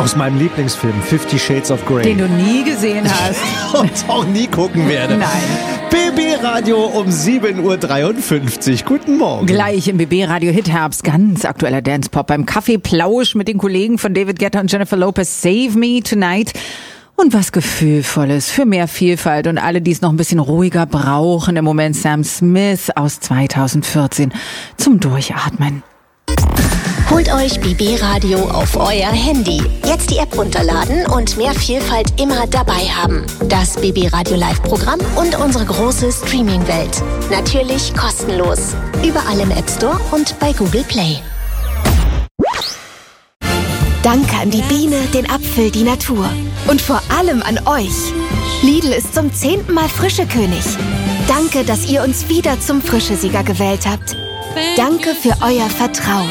Aus meinem Lieblingsfilm 50 Shades of Grey. Den du nie gesehen hast. Und auch nie gucken werde. Nein. BB Radio um 7.53 Uhr. Guten Morgen. Gleich im BB Radio Hitherbst. Ganz aktueller Dance-Pop beim Kaffeeplausch mit den Kollegen von David Guetta und Jennifer Lopez. Save Me Tonight. Und was Gefühlvolles für mehr Vielfalt und alle, die es noch ein bisschen ruhiger brauchen. Im Moment Sam Smith aus 2014 zum Durchatmen. Holt euch BB Radio auf euer Handy. Jetzt die App runterladen und mehr Vielfalt immer dabei haben. Das BB Radio Live-Programm und unsere große Streaming-Welt. Natürlich kostenlos. Überall im App Store und bei Google Play. Danke an die Biene, den Apfel, die Natur. Und vor allem an euch. Lidl ist zum 10. Mal Frischekönig. Danke, dass ihr uns wieder zum Frischesieger gewählt habt. Danke für euer Vertrauen.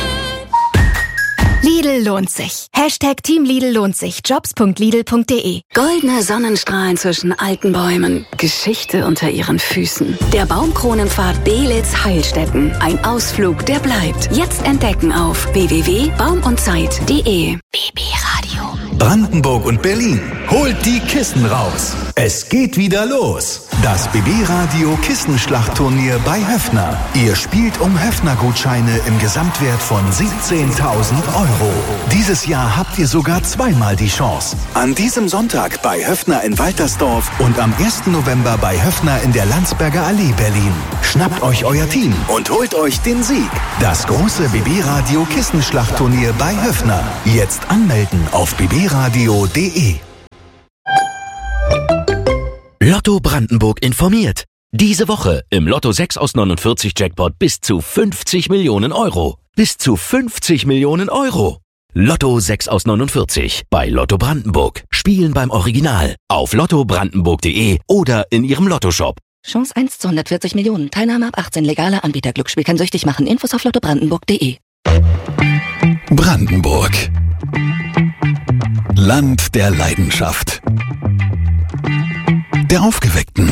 Lidl lohnt sich. Hashtag Team Lidl lohnt sich. Jobs.lidl.de. Goldene Sonnenstrahlen zwischen alten Bäumen. Geschichte unter ihren Füßen. Der Baumkronenpfad Belitz-Heilstätten. Ein Ausflug, der bleibt. Jetzt entdecken auf www.baumundzeit.de. BB Radio. Brandenburg und Berlin. Holt die Kissen raus. Es geht wieder los. Das BB-Radio Kissenschlachtturnier bei Höffner. Ihr spielt um Höffner-Gutscheine im Gesamtwert von 17.000 €. Dieses Jahr habt ihr sogar zweimal die Chance. An diesem Sonntag bei Höffner in Waltersdorf und am 1. November bei Höffner in der Landsberger Allee Berlin. Schnappt euch euer Team und holt euch den Sieg. Das große BB-Radio Kissenschlachtturnier bei Höffner. Jetzt anmelden auf bbradio.de. Lotto Brandenburg informiert. Diese Woche im Lotto 6 aus 49 Jackpot bis zu 50 Millionen €. Bis zu 50 Millionen €. Lotto 6 aus 49 bei Lotto Brandenburg. Spielen beim Original auf lottobrandenburg.de oder in ihrem Lottoshop. Chance 1 zu 140 Millionen. Teilnahme ab 18. Legaler Anbieter. Glücksspiel kann süchtig machen. Infos auf lottobrandenburg.de. Brandenburg. Land der Leidenschaft. Der Aufgeweckten.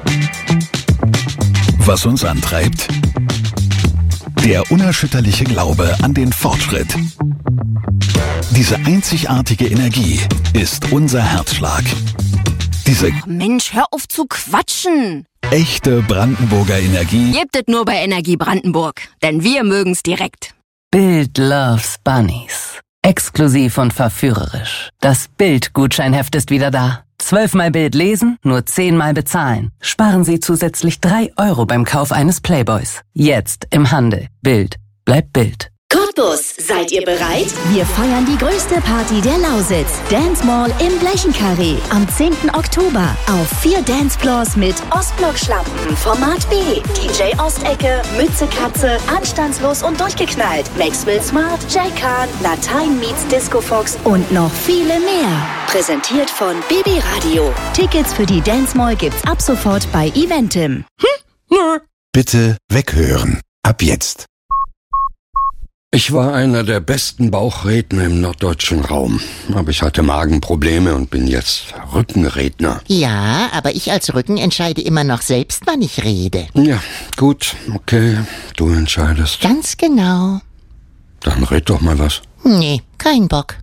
Was uns antreibt? Der unerschütterliche Glaube an den Fortschritt. Diese einzigartige Energie ist unser Herzschlag. Diese Mensch, hör auf zu quatschen. echte Brandenburger Energie Gebt es nur bei Energie Brandenburg. Denn wir mögen's direkt. Bild loves Bunnies. Exklusiv und verführerisch. Das Bild-Gutscheinheft ist wieder da. 12-mal Bild lesen, nur 10-mal bezahlen. Sparen Sie zusätzlich 3 € beim Kauf eines Playboys. Jetzt im Handel. Bild bleibt Bild. Cottbus, seid ihr bereit? Wir feiern die größte Party der Lausitz. Dance Mall im Blechenkarree am 10. Oktober. Auf 4 Dancefloors mit Ostblock-Schlampen, Format B, DJ Ostecke, Mütze Katze, Anstandslos und durchgeknallt, Maxwell Smart, Jay Khan, Latein meets Disco Fox und noch viele mehr. Präsentiert von BB Radio. Tickets für die Dance Mall gibt's ab sofort bei Eventim. bitte weghören. Ab jetzt. Ich war einer der besten Bauchredner im norddeutschen Raum. Aber ich hatte Magenprobleme und bin jetzt Rückenredner. Ja, aber ich als Rücken entscheide immer noch selbst, wann ich rede. Ja, gut, okay, du entscheidest. Ganz genau. Dann red doch mal was. Nee, kein Bock.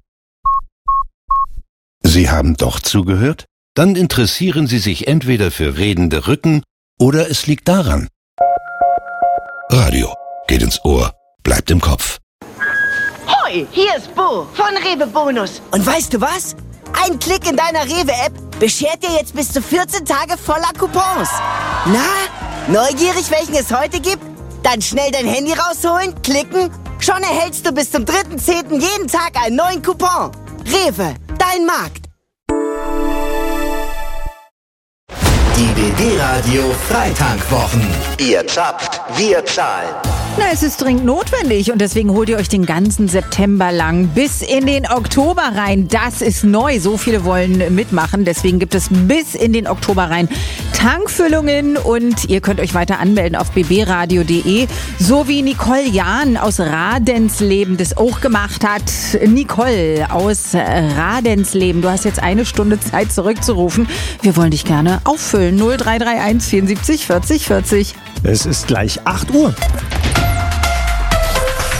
Sie haben doch zugehört? Dann interessieren Sie sich entweder für redende Rücken oder es liegt daran. Radio geht ins Ohr, bleibt im Kopf. Hoi, hier ist Bo von Rewe Bonus. Und weißt du was? Ein Klick in deiner Rewe-App beschert dir jetzt bis zu 14 Tage voller Coupons. Na, neugierig, welchen es heute gibt? Dann schnell dein Handy rausholen, klicken. Schon erhältst du bis zum 3.10. jeden Tag einen neuen Coupon. Rewe, dein Markt. Die BB-Radio Freitankwochen. Ihr zapft, wir zahlen. Na, es ist dringend notwendig und deswegen holt ihr euch den ganzen September lang bis in den Oktober rein. Das ist neu. So viele wollen mitmachen. Deswegen gibt es bis in den Oktober rein Tankfüllungen und ihr könnt euch weiter anmelden auf bbradio.de. So wie Nicole Jahn aus Radensleben das auch gemacht hat. Nicole aus Radensleben, du hast jetzt 1 Stunde Zeit zurückzurufen. Wir wollen dich gerne auffüllen. 0331 74 40 40. Es ist gleich 8 Uhr.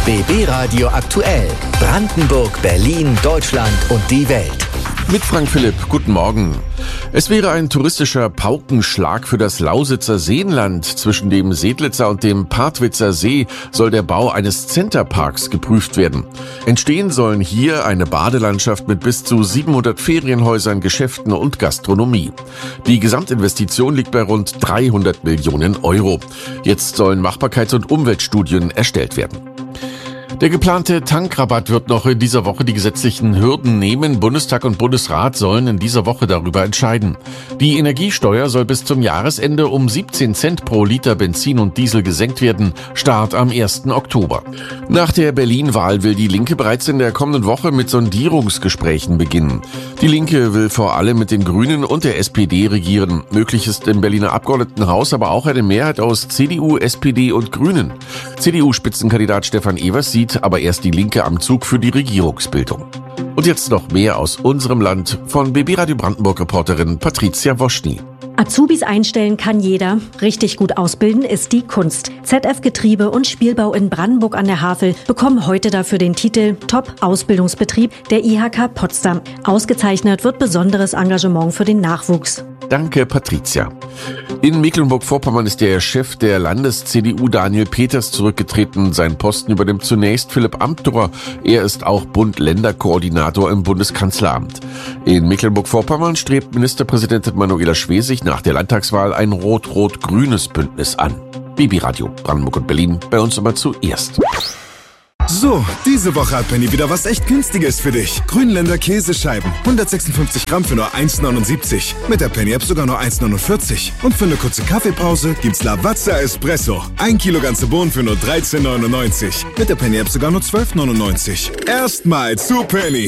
BB Radio aktuell. Brandenburg, Berlin, Deutschland und die Welt. Mit Frank Philipp, guten Morgen. Es wäre ein touristischer Paukenschlag für das Lausitzer Seenland. Zwischen dem Sedlitzer und dem Partwitzer See soll der Bau eines Centerparks geprüft werden. Entstehen sollen hier eine Badelandschaft mit bis zu 700 Ferienhäusern, Geschäften und Gastronomie. Die Gesamtinvestition liegt bei rund 300 Millionen Euro. Jetzt sollen Machbarkeits- und Umweltstudien erstellt werden. Der geplante Tankrabatt wird noch in dieser Woche die gesetzlichen Hürden nehmen. Bundestag und Bundesrat sollen in dieser Woche darüber entscheiden. Die Energiesteuer soll bis zum Jahresende um 17 Cent pro Liter Benzin und Diesel gesenkt werden. Start am 1. Oktober. Nach der Berlin-Wahl will die Linke bereits in der kommenden Woche mit Sondierungsgesprächen beginnen. Die Linke will vor allem mit den Grünen und der SPD regieren. Möglich ist im Berliner Abgeordnetenhaus aber auch eine Mehrheit aus CDU, SPD und Grünen. CDU-Spitzenkandidat Stefan Evers sieht aber erst die Linke am Zug für die Regierungsbildung. Und jetzt noch mehr aus unserem Land von BB Radio Brandenburg-Reporterin Patricia Woschny. Azubis einstellen kann jeder. Richtig gut ausbilden ist die Kunst. ZF Getriebe und Spielbau in Brandenburg an der Havel bekommen heute dafür den Titel Top-Ausbildungsbetrieb der IHK Potsdam. Ausgezeichnet wird besonderes Engagement für den Nachwuchs. Danke, Patricia. In Mecklenburg-Vorpommern ist der Chef der Landes-CDU Daniel Peters zurückgetreten. Seinen Posten übernimmt zunächst Philipp Amthor. Er ist auch Bund-Länder-Koordinator im Bundeskanzleramt. In Mecklenburg-Vorpommern strebt Ministerpräsidentin Manuela Schwesig nach der Landtagswahl ein rot-rot-grünes Bündnis an. BB Radio Brandenburg und Berlin, bei uns immer zuerst. So, diese Woche hat Penny wieder was echt Günstiges für dich. Grünländer Käsescheiben, 156 Gramm für nur 1,79. Mit der Penny-App sogar nur 1,49. Und für eine kurze Kaffeepause gibt's Lavazza Espresso. 1 Kilo ganze Bohnen für nur 13,99. Mit der Penny-App sogar nur 12,99. Erstmal zu Penny.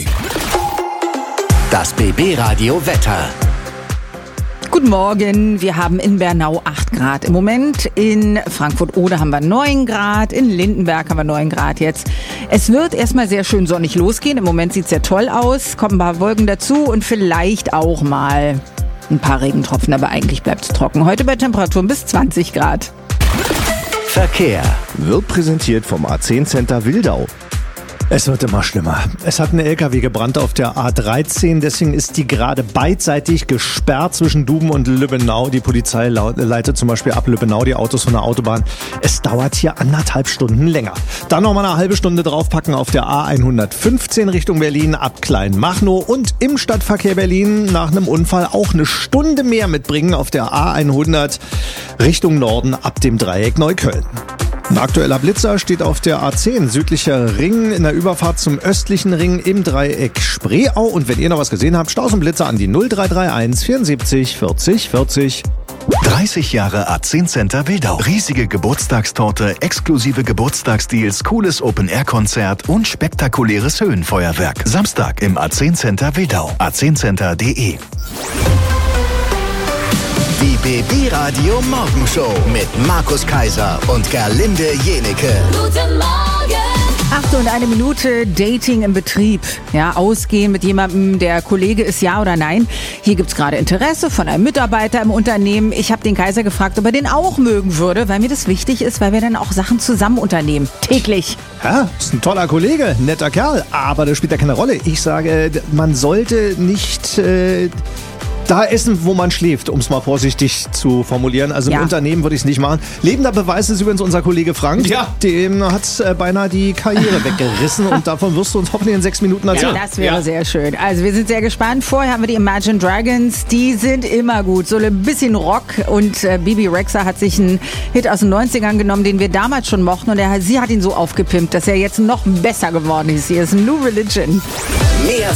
Das BB Radio Wetter. Guten Morgen, wir haben in Bernau 8 Grad im Moment, in Frankfurt-Oder haben wir 9 Grad, in Lindenberg haben wir 9 Grad jetzt. Es wird erstmal sehr schön sonnig losgehen, im Moment sieht es sehr toll aus, kommen ein paar Wolken dazu und vielleicht auch mal ein paar Regentropfen, aber eigentlich bleibt es trocken. Heute bei Temperaturen bis 20 Grad. Verkehr wird präsentiert vom A10 Center Wildau. Es wird immer schlimmer. Es hat ein LKW gebrannt auf der A13, deswegen ist die gerade beidseitig gesperrt zwischen Duben und Lübbenau. Die Polizei leitet zum Beispiel ab Lübbenau die Autos von der Autobahn. Es dauert hier 1,5 Stunden länger. Dann noch mal eine halbe Stunde draufpacken auf der A115 Richtung Berlin ab Kleinmachnow und im Stadtverkehr Berlin nach einem Unfall auch eine Stunde mehr mitbringen auf der A100 Richtung Norden ab dem Dreieck Neukölln. Ein aktueller Blitzer steht auf der A10, südlicher Ring, in der Überfahrt zum östlichen Ring im Dreieck Spreeau. Und wenn ihr noch was gesehen habt, Staus und Blitzer an die 0331 74 40 40. 30 Jahre A10 Center Wildau. Riesige Geburtstagstorte, exklusive Geburtstagsdeals, cooles Open-Air-Konzert und spektakuläres Höhenfeuerwerk. Samstag im A10 Center Wildau. a10center.de. Die BB Radio Morgenshow mit Markus Kaiser und Gerlinde Jenecke. Guten Morgen! 8:01 Dating im Betrieb. Ja, ausgehen mit jemandem, der Kollege ist, ja oder nein. Hier gibt's gerade Interesse von einem Mitarbeiter im Unternehmen. Ich habe den Kaiser gefragt, ob er den auch mögen würde, weil mir das wichtig ist, weil wir dann auch Sachen zusammen unternehmen. Täglich. Ja, ist ein toller Kollege, netter Kerl, aber das spielt ja keine Rolle. Ich sage, man sollte nicht da essen, wo man schläft, um es mal vorsichtig zu formulieren. Also im Unternehmen würde ich es nicht machen. Lebender Beweis ist übrigens unser Kollege Frank. Ja. Dem hat beinahe die Karriere weggerissen und davon wirst du uns hoffentlich in 6 Minuten erzählen. Ja, das wäre sehr schön. Also wir sind sehr gespannt. Vorher haben wir die Imagine Dragons. Die sind immer gut. So ein bisschen Rock. Und Bibi Rexha hat sich einen Hit aus den 90ern genommen, den wir damals schon mochten. Und sie hat ihn so aufgepimpt, dass er jetzt noch besser geworden ist. Hier ist New Religion. Mehr